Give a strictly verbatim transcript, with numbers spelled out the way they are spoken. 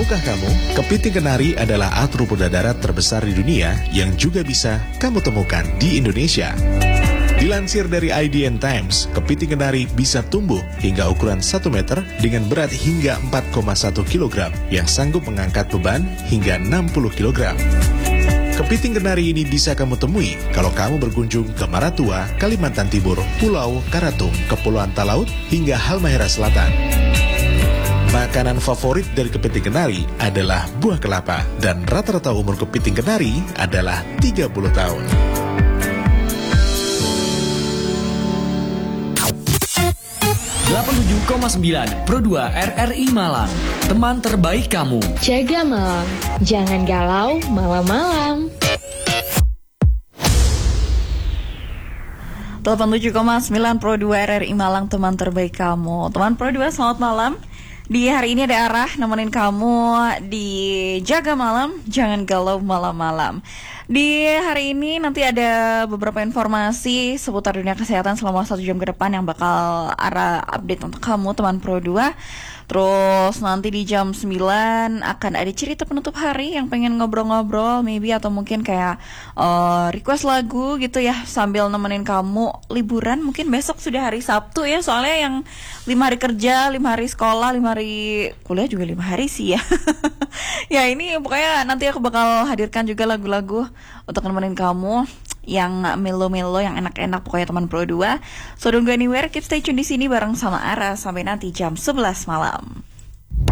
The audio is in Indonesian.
Tahukah kamu, kepiting kenari adalah arthropoda darat terbesar di dunia yang juga bisa kamu temukan di Indonesia. Dilansir dari I D N Times, kepiting kenari bisa tumbuh hingga ukuran satu meter dengan berat hingga empat koma satu kilogram yang sanggup mengangkat beban hingga enam puluh kilogram. Kepiting kenari ini bisa kamu temui kalau kamu berkunjung ke Maratua, Kalimantan Timur, Pulau Karatung, Kepulauan Talaut, hingga Halmahera Selatan. Makanan favorit dari kepiting kenari adalah buah kelapa, dan rata-rata umur kepiting kenari adalah tiga puluh tahun. delapan puluh tujuh koma sembilan Pro dua R R I Malang, teman terbaik kamu. Jaga malam, jangan galau malam-malam. delapan puluh tujuh koma sembilan Pro dua R R I Malang, teman terbaik kamu. Teman Pro dua, selamat malam. Di hari ini ada Arah nemenin kamu di Jaga Malam, jangan galau malam-malam. Di hari ini nanti ada beberapa informasi seputar dunia kesehatan selama satu jam ke depan yang bakal Arah update untuk kamu, teman Pro dua. Terus nanti di jam sembilan akan ada cerita penutup hari yang pengen ngobrol-ngobrol maybe, atau mungkin kayak uh, request lagu gitu ya, sambil nemenin kamu liburan. Mungkin besok sudah hari Sabtu ya, soalnya yang lima hari kerja, lima hari sekolah, lima hari kuliah juga lima hari sih ya. Ya ini pokoknya nanti aku bakal hadirkan juga lagu-lagu untuk nemenin kamu yang melo-melo, yang enak-enak pokoknya, teman Pro dua. So don't go anywhere, keep stay tune di sini bareng sama Ara sampai nanti jam sebelas malam.